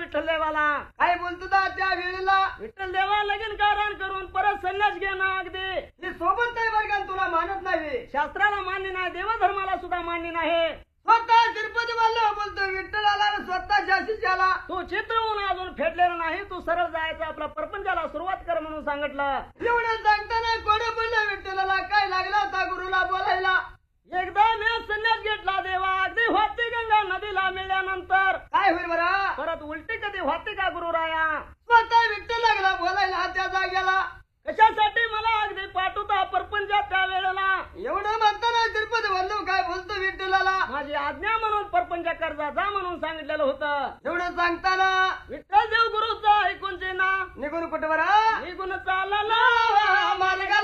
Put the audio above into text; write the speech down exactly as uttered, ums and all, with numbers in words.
विठ्ठल देवाला. काय बोलतो दा त्या वेळेला विठ्ठल देवा लगीन कारण करून परत संन्यास घेणं अगदी हे सोबत नाही बरं का तुला मानत नाही. शास्त्राला मान्य नाही, देवधर्माला सुद्धा मान्य नाही. स्वतः तिरुपती वल्लभ बोलतो विठ्ठलाला आणि स्वतः शास्त्रीच्याला तू चित्रहून अजून फेडलेलं नाही, तू सरळ जायचं आपला परपंचाला सुरुवात कर म्हणून सांगितलं. एवढं सांगताना कोण बोललं विठ्ठलाला काय लागला होता गुरुला बोलायला. एकदा मी संन्यास घेतला देवा, अगदी वाहती गंगा नदीला मिळाल्यानंतर काय होईल बरं परत उलटी कधी वाहते का गुरुराया. स्वतः विठ्ठल लागला बोलायला त्या जाग्याला. कशासाठी मला अगदी पाठवता परपंचात त्या वेळेला. एवढं म्हणताना तिरुपती वल्लभ काय बोलतो विठ्ठलाला माझी आज्ञा म्हणून परपंच कर्जा जा म्हणून सांगितलेलं होतं. एवढं सांगताना विठ्ठल देव गुरुचा ऐकून ना निघून कुठं बरं निघून चालला मालगा